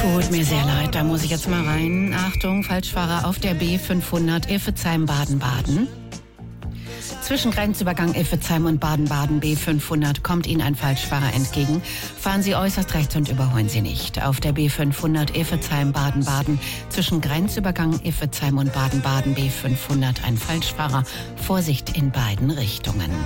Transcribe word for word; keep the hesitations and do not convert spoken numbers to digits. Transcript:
Tut mir sehr leid, da muss ich jetzt mal rein. Achtung, Falschfahrer auf der B fünfhundert Iffezheim-Baden-Baden. Zwischen Grenzübergang Iffezheim und Baden-Baden B fünfhundert kommt Ihnen ein Falschfahrer entgegen. Fahren Sie äußerst rechts und überholen Sie nicht. Auf der B fünfhundert Iffezheim-Baden-Baden zwischen Grenzübergang Iffezheim und Baden-Baden B fünfhundert ein Falschfahrer. Vorsicht in beiden Richtungen.